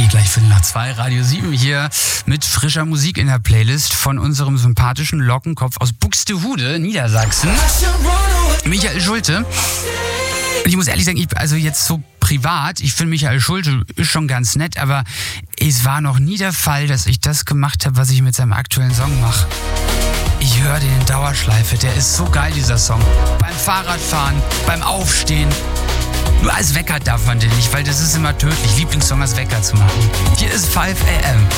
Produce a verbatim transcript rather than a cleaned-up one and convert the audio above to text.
Gleich Viertel nach zwei, Radio sieben hier mit frischer Musik in der Playlist von unserem sympathischen Lockenkopf aus Buxtehude, Niedersachsen, Michael Schulte. Und ich muss ehrlich sagen, ich, also jetzt so privat, ich finde Michael Schulte ist schon ganz nett, aber es war noch nie der Fall, dass ich das gemacht habe, was ich mit seinem aktuellen Song mache. Ich höre den in Dauerschleife, der ist so geil, dieser Song. Beim Fahrradfahren, beim Aufstehen. Nur als Wecker darf man den nicht, weil das ist immer tödlich, Lieblingssong als Wecker zu machen. Hier ist five a m